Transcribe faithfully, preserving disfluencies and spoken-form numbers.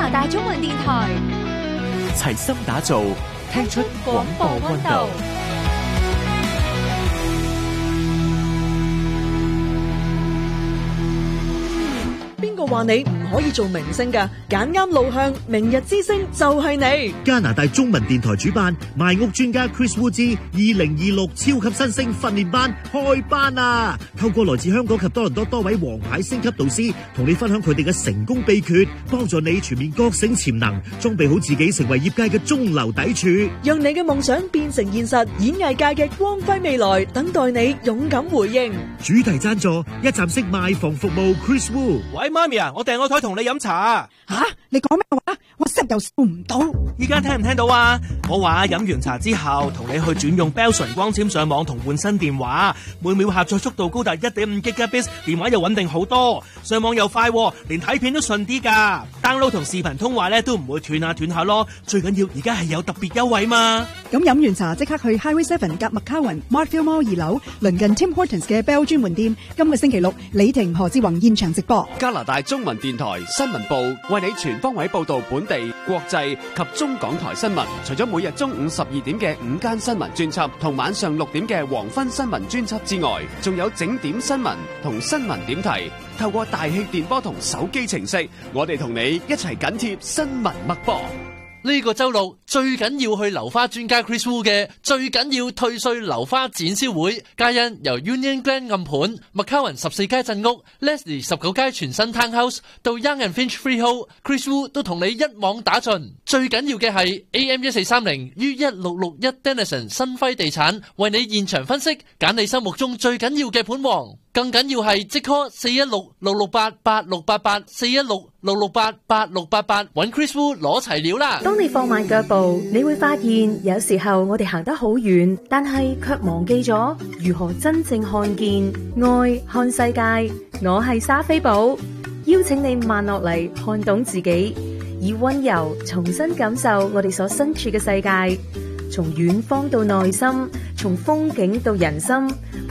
拿大中文電台， 齊心打造，聽出廣播溫度。 邊個話你唔可以做明星㗎？揀啱路向，明日之星就係你。 加拿大中文電台主辦賣屋專家 Chris Wu 之二零二六超級新星訓練班開班啊！透過來自香港及多倫多多位王牌星級導師，同你分享佢哋嘅成功秘訣，幫助你全面覺醒潛能，裝備好自己成為業界嘅中流砥柱， 讓你嘅夢想變成現實。演藝界嘅光輝未來等待你勇敢回應。 主題贊助一站式賣房服務 Chris Wu。 喂，媽咪啊，我訂個台同你飲茶啊！ 吓，你講咩話？我收又收唔到。 依家聽唔聽到啊？我話飲完茶之後，同你去轉用 Bell 純光纖上網同換新電話，每秒下載速度高達 一點五 Gigabits， 電話又穩定好多，上網又快，連睇片都順啲噶。download 同視頻通話咧都唔會斷下斷下咯。最緊要而家係有特別優惠嘛。 咁飲完茶即刻去 Highway Seven 夾 McCowan Markfield Mall 二樓，鄰近 Tim Hortons 嘅 Bell 專門店。今個星期六，李婷何志宏現場直播。 加拿大中文電台新聞部為你全方位報道本地、國際及中港台新聞。除咗每日中午十二點嘅午間新聞專輯同晚上六點嘅黃昏新聞專輯之外，仲有整點新聞同新聞點題。透過大氣電波同手機程式，我哋同你一齊緊貼新聞脈搏。 呢個周六最緊要去樓花專家 Chris Wu 嘅最緊要退稅樓花展銷會，皆因由 Union Glen 暗盤、McCowan 十四街鎮屋、Leslie 十九街全新 Townhouse 到 Young and Finch Freehold，Chris Wu 都同你一網打盡。最緊要嘅係 A M 一四三零於一六六一 Denison 新輝地產為你現場分析，揀你心目中最緊要嘅盤王。更緊要係即 call 四一六六六八八六八八四一六六六八八六八八揾 Chris Wu 攞齊料啦。 當你放慢腳步，你會發現有時候我哋行得好遠，但係卻忘記咗如何真正看見愛看世界。我係莎菲寶，邀請你慢落嚟，看懂自己，以溫柔重新感受我哋所身處嘅世界，從遠方到內心，從風景到人心。